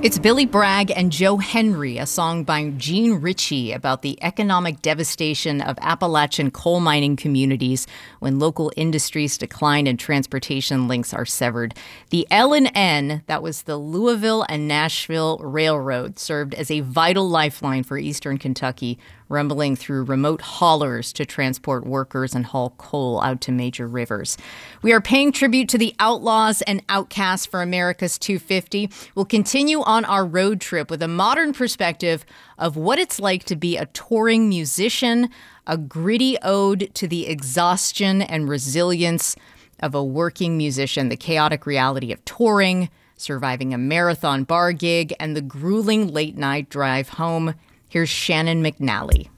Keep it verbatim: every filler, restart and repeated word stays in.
It's Billy Bragg and Joe Henry, a song by Gene Ritchie about the economic devastation of Appalachian coal mining communities when local industries decline and transportation links are severed. The L and N, that was the Louisville and Nashville Railroad, served as a vital lifeline for eastern Kentucky, rumbling through remote haulers to transport workers and haul coal out to major rivers. We are paying tribute to the outlaws and outcasts for America's two fifty. We'll continue on our road trip with a modern perspective of what it's like to be a touring musician, a gritty ode to the exhaustion and resilience of a working musician, the chaotic reality of touring, surviving a marathon bar gig, and the grueling late-night drive home. Here's Shannon McNally.